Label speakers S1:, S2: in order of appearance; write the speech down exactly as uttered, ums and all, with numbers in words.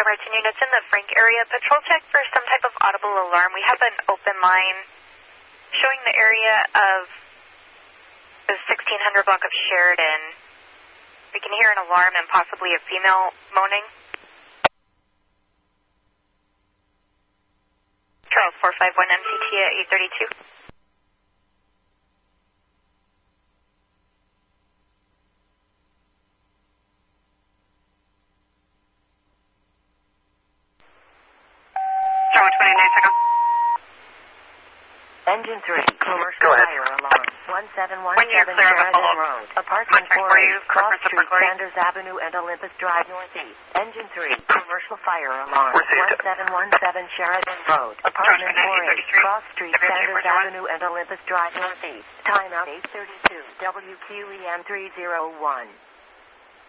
S1: Martin units in the Frank area. Patrol check for some type of audible alarm. We have an open line showing the area of the sixteen hundred block of Sheridan. We can hear an alarm and possibly a female moaning. Charles four five one M C T at eight thirty-two.
S2: Charlie twenty-nine seconds.
S3: Engine three, commercial fire alarm, one seven one seven Sheridan Road, apartment four eight, Cross Street, Sanders Avenue and Olympus Drive Northeast. Engine three, commercial fire alarm, one seven one seven Sheridan Road, apartment four eight, Cross Street, Sanders Avenue and Olympus Drive Northeast. Timeout eight thirty-two, W Q E M three oh one.